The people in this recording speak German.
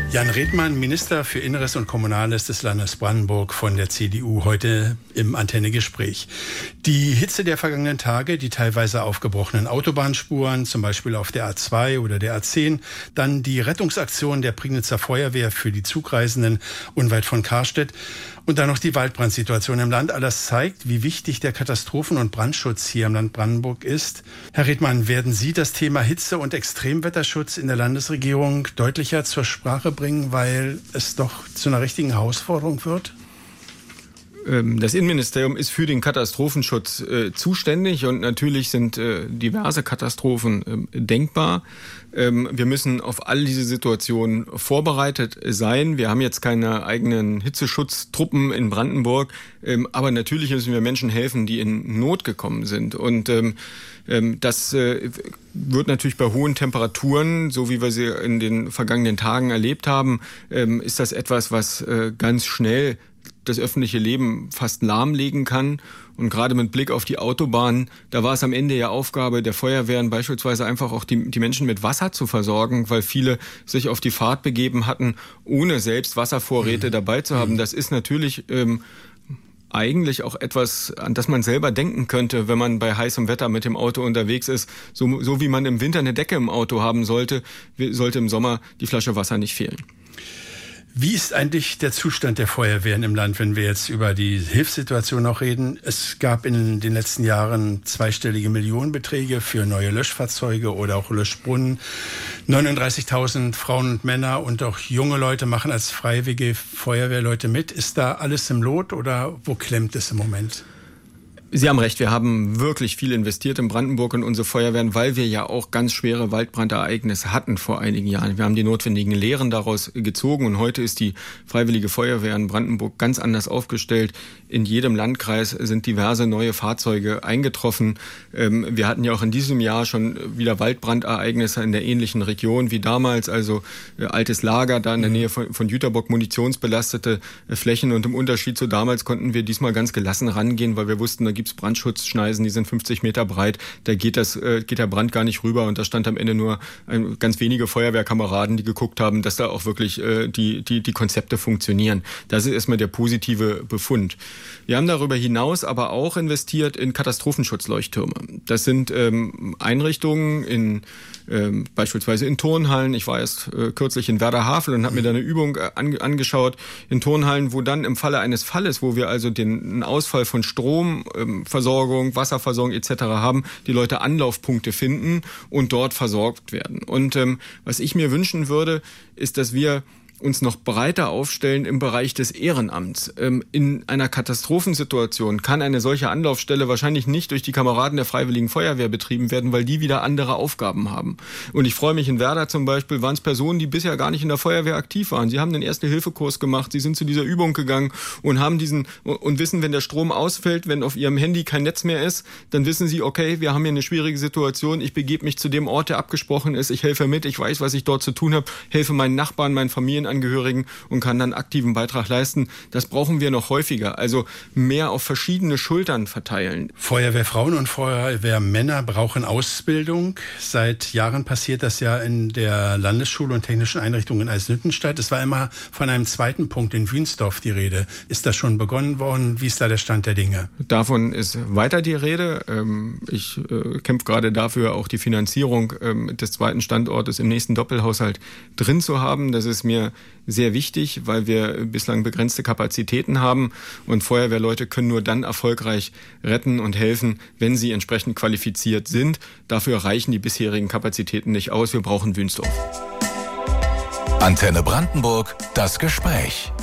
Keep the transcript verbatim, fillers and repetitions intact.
Jan Redmann, Minister für Inneres und Kommunales des Landes Brandenburg von der C D U, heute im Antenne-Gespräch. Die Hitze der vergangenen Tage, die teilweise aufgebrochenen Autobahnspuren, zum Beispiel auf der A zwei oder der A zehn, dann die Rettungsaktion der Prignitzer Feuerwehr für die Zugreisenden unweit von Karstedt und dann noch die Waldbrandsituation im Land. Alles zeigt, wie wichtig der Katastrophen- und Brandschutz hier im Land Brandenburg ist. Herr Redmann, werden Sie das Thema Hitze- und Extremwetterschutz in der Landesregierung deutlicher zur Sprache bringen, weil es doch zu einer richtigen Herausforderung wird? Das Innenministerium ist für den Katastrophenschutz äh, zuständig und natürlich sind äh, diverse Katastrophen äh, denkbar. Ähm, wir müssen auf all diese Situationen vorbereitet sein. Wir haben jetzt keine eigenen Hitzeschutztruppen in Brandenburg, ähm, aber natürlich müssen wir Menschen helfen, die in Not gekommen sind. Und ähm, ähm, das äh, wird natürlich bei hohen Temperaturen, so wie wir sie in den vergangenen Tagen erlebt haben, ähm, ist das etwas, was äh, ganz schnell das öffentliche Leben fast lahmlegen kann. Und gerade mit Blick auf die Autobahn, da war es am Ende ja Aufgabe der Feuerwehren, beispielsweise einfach auch die, die Menschen mit Wasser zu versorgen, weil viele sich auf die Fahrt begeben hatten, ohne selbst Wasservorräte mhm. dabei zu haben. Das ist natürlich ähm, eigentlich auch etwas, an das man selber denken könnte, wenn man bei heißem Wetter mit dem Auto unterwegs ist. So, so wie man im Winter eine Decke im Auto haben sollte, sollte im Sommer die Flasche Wasser nicht fehlen. Wie ist eigentlich der Zustand der Feuerwehren im Land, wenn wir jetzt über die Hilfssituation noch reden? Es gab in den letzten Jahren zweistellige Millionenbeträge für neue Löschfahrzeuge oder auch Löschbrunnen. neununddreißigtausend Frauen und Männer und auch junge Leute machen als freiwillige Feuerwehrleute mit. Ist da alles im Lot oder wo klemmt es im Moment? Sie haben recht, wir haben wirklich viel investiert in Brandenburg und unsere Feuerwehren, weil wir ja auch ganz schwere Waldbrandereignisse hatten vor einigen Jahren. Wir haben die notwendigen Lehren daraus gezogen und heute ist die Freiwillige Feuerwehr in Brandenburg ganz anders aufgestellt. In jedem Landkreis sind diverse neue Fahrzeuge eingetroffen. Wir hatten ja auch in diesem Jahr schon wieder Waldbrandereignisse in der ähnlichen Region wie damals, also altes Lager da in der Nähe von, von Jüterbock, munitionsbelastete Flächen und im Unterschied zu damals konnten wir diesmal ganz gelassen rangehen, weil wir wussten, da gibt es Brandschutzschneisen, die sind fünfzig Meter breit, da geht, das, äh, geht der Brand gar nicht rüber und da stand am Ende nur ein, ganz wenige Feuerwehrkameraden, die geguckt haben, dass da auch wirklich äh, die, die, die Konzepte funktionieren. Das ist erstmal der positive Befund. Wir haben darüber hinaus aber auch investiert in Katastrophenschutzleuchttürme. Das sind ähm, Einrichtungen in ähm, beispielsweise in Turnhallen. Ich war erst äh, kürzlich in Werder-Havel und habe mir da eine Übung äh, ange- angeschaut in Turnhallen, wo dann im Falle eines Falles, wo wir also den einen Ausfall von Strom, ähm, Versorgung, Wasserversorgung et cetera haben, die Leute Anlaufpunkte finden und dort versorgt werden. Und ähm, was ich mir wünschen würde, ist, dass wir uns noch breiter aufstellen im Bereich des Ehrenamts. Ähm, in einer Katastrophensituation kann eine solche Anlaufstelle wahrscheinlich nicht durch die Kameraden der Freiwilligen Feuerwehr betrieben werden, weil die wieder andere Aufgaben haben. Und ich freue mich, in Werder zum Beispiel waren es Personen, die bisher gar nicht in der Feuerwehr aktiv waren. Sie haben den Erste-Hilfe-Kurs gemacht, sie sind zu dieser Übung gegangen und haben diesen und wissen, wenn der Strom ausfällt, wenn auf ihrem Handy kein Netz mehr ist, dann wissen sie, okay, wir haben hier eine schwierige Situation, ich begebe mich zu dem Ort, der abgesprochen ist, ich helfe mit, ich weiß, was ich dort zu tun habe, helfe meinen Nachbarn, meinen Familien Angehörigen und kann dann aktiven Beitrag leisten. Das brauchen wir noch häufiger. Also mehr auf verschiedene Schultern verteilen. Feuerwehrfrauen und Feuerwehrmänner brauchen Ausbildung. Seit Jahren passiert das ja in der Landesschule und technischen Einrichtungen in Eisenhüttenstadt. Es war immer von einem zweiten Punkt in Wünsdorf die Rede. Ist das schon begonnen worden? Wie ist da der Stand der Dinge? Davon ist weiter die Rede. Ich kämpfe gerade dafür, auch die Finanzierung des zweiten Standortes im nächsten Doppelhaushalt drin zu haben. Das ist mir sehr wichtig, weil wir bislang begrenzte Kapazitäten haben und Feuerwehrleute können nur dann erfolgreich retten und helfen, wenn sie entsprechend qualifiziert sind. Dafür reichen die bisherigen Kapazitäten nicht aus. Wir brauchen Wünsdorf. Antenne Brandenburg, das Gespräch.